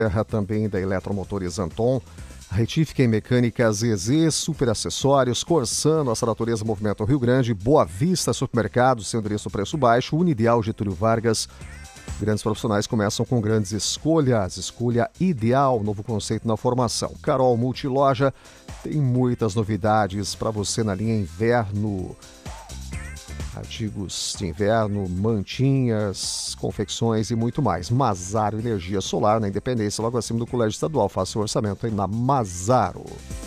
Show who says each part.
Speaker 1: Terra, também da Eletromotores Anton, Retífica em Mecânica ZZ, Super Acessórios, Corsã, Nossa Natureza Movimento Rio Grande, Boa Vista Supermercados, seu endereço preço baixo, Unideal Getúlio Vargas. Grandes profissionais começam com grandes escolhas. Escolha ideal, novo conceito na formação. Carol Multiloja tem muitas novidades para você na linha inverno. Artigos de inverno, mantinhas, confecções e muito mais. Mazaro Energia Solar na Independência, logo acima do Colégio Estadual. Faça o orçamento aí na Mazaro.